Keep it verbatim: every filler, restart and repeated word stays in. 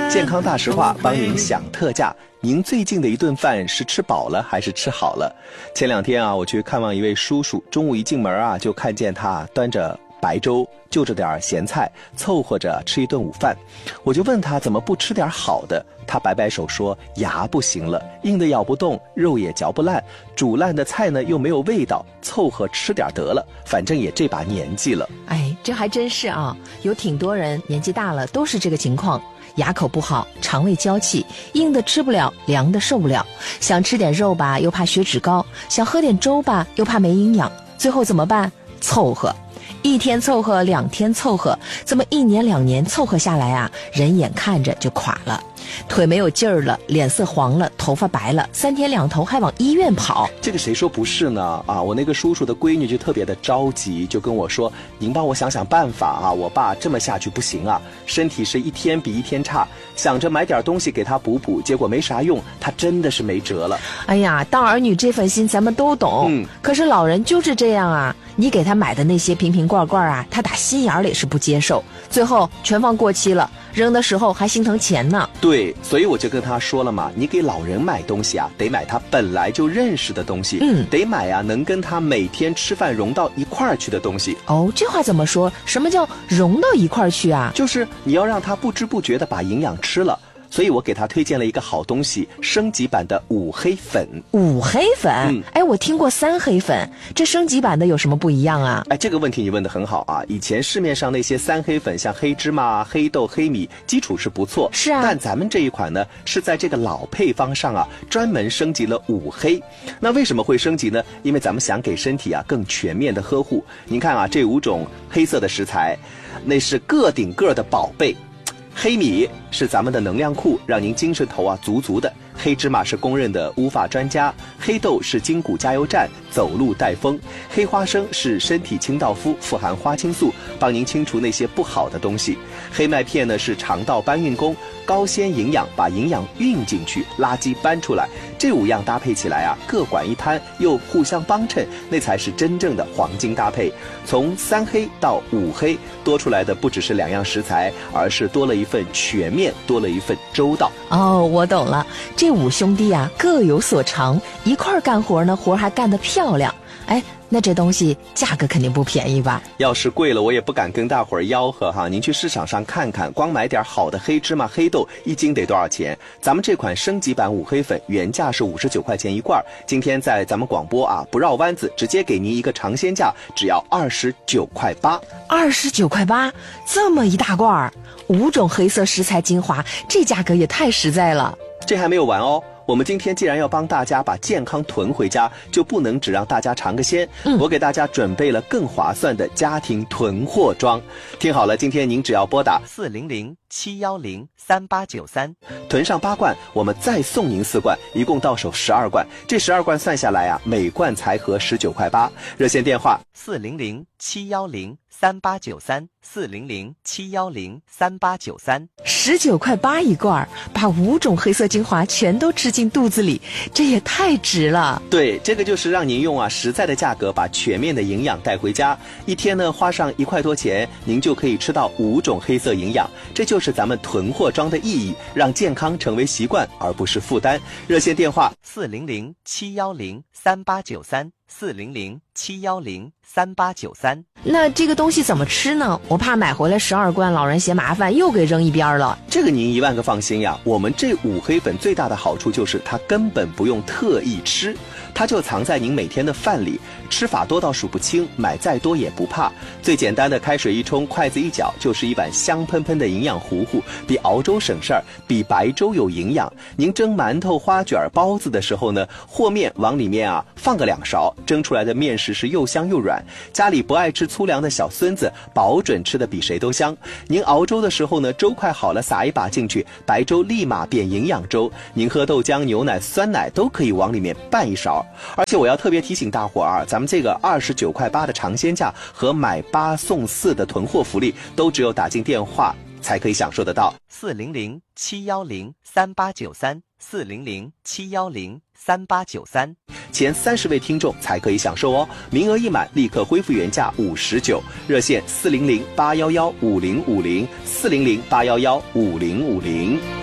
健康大实话帮您享特价，您最近的一顿饭是吃饱了还是吃好了？前两天啊，我去看望一位叔叔，中午一进门啊，就看见他端着白粥，就着点咸菜，凑合着吃一顿午饭。我就问他怎么不吃点好的，他摆摆手说牙不行了，硬的咬不动，肉也嚼不烂，煮烂的菜呢又没有味道，凑合吃点得了，反正也这把年纪了。 哎，这还真是啊，有挺多人年纪大了都是这个情况，牙口不好，肠胃娇气，硬的吃不了，凉的受不了，想吃点肉吧又怕血脂高，想喝点粥吧又怕没营养，最后怎么办？凑合。一天凑合，两天凑合，这么一年两年凑合下来啊，人眼看着就垮了，腿没有劲儿了，脸色黄了，头发白了，三天两头还往医院跑。 这个谁说不是呢？啊，我那个叔叔的闺女就特别的着急，就跟我说，您帮我想想办法啊，我爸这么下去不行啊，身体是一天比一天差，想着买点东西给他补补，结果没啥用，他真的是没辙了。 哎呀，当儿女这份心咱们都懂，嗯，可是老人就是这样啊，你给他买的那些瓶瓶罐罐啊，他打心眼里是不接受，最后全放过期了，扔的时候还心疼钱呢。 对，所以我就跟他说了嘛，你给老人买东西啊，得买他本来就认识的东西，嗯，得买啊能跟他每天吃饭融到一块儿去的东西。 哦，这话怎么说？什么叫融到一块儿去啊？ 就是你要让他不知不觉的把营养吃了。所以我给他推荐了一个好东西，升级版的五黑粉。 五黑粉？嗯，哎，我听过三黑粉，这升级版的有什么不一样啊？ 哎，这个问题你问得很好啊！以前市面上那些三黑粉，像黑芝麻、黑豆、黑米，基础是不错， 是啊。 但咱们这一款呢，是在这个老配方上啊，专门升级了五黑。那为什么会升级呢？因为咱们想给身体啊更全面的呵护。您看啊，这五种黑色的食材，那是个顶个的宝贝。黑米是咱们的能量库，让您精神头啊足足的。黑芝麻是公认的乌发专家，黑豆是筋骨加油站，走路带风。黑花生是身体清道夫，富含花青素，帮您清除那些不好的东西。黑麦片呢是肠道搬运工，高纤营养，把营养运进去，垃圾搬出来。这五样搭配起来啊，各管一摊，又互相帮衬，那才是真正的黄金搭配。从三黑到五黑，多出来的不只是两样食材，而是多了一份全面，多了一份周到。 哦，我懂了，这五兄弟啊各有所长，一块儿干活呢，活还干得漂亮。哎，那这东西价格肯定不便宜吧？ 要是贵了，我也不敢跟大伙儿吆喝哈。您去市场上看看，光买点好的黑芝麻、黑豆，一斤得多少钱？咱们这款升级版五黑粉原价是五十九块钱一罐，今天在咱们广播啊，不绕弯子，直接给您一个尝鲜价，只要二十九块八。 二十九块八，这么一大罐儿，五种黑色食材精华，这价格也太实在了。 这还没有完哦。我们今天既然要帮大家把健康囤回家，就不能只让大家尝个鲜。嗯，我给大家准备了更划算的家庭囤货装。听好了，今天您只要拨打四零零七幺零三八九三，囤上八罐，我们再送您四罐，一共到手十二罐。这十二罐算下来啊，每罐才合十九块八。热线电话四零零七幺零三八九三，四零零七幺零三八九三， 十九块八一罐，把五种黑色精华全都吃进肚子里，这也太值了。 对，这个就是让您用啊实在的价格把全面的营养带回家。一天呢花上一块多钱，您就可以吃到五种黑色营养，这就是咱们囤货装的意义，让健康成为习惯而不是负担。热线电话四零零七幺零三八九三，四零零七幺零三八九三。 那这个东西怎么吃呢？我怕买回来十二罐，老人嫌麻烦，又给扔一边了。 这个您一万个放心呀，我们这五黑粉最大的好处就是它根本不用特意吃，它就藏在您每天的饭里，吃法多到数不清，买再多也不怕。最简单的开水一冲，筷子一搅，就是一碗香喷喷的营养糊糊，比熬粥省事儿，比白粥有营养。您蒸馒头、花卷、包子的时候呢，和面往里面啊放个两勺，蒸出来的面食是又香又软。家里不爱吃粗粮的小孙子，保准吃的比谁都香。您熬粥的时候呢，粥快好了，撒一把进去，白粥立马变营养粥。您喝豆浆、牛奶、酸奶都可以往里面拌一勺。而且我要特别提醒大伙儿啊，咱们这个二十九块八的尝鲜价和买八送四的囤货福利，都只有打进电话才可以享受得到。四零零七幺零三八九三，四零零七幺零三八九三，前三十位听众才可以享受哦，名额一满立刻恢复原价五十九。热线四零零八幺幺五零五零，四零零八幺幺五零五零。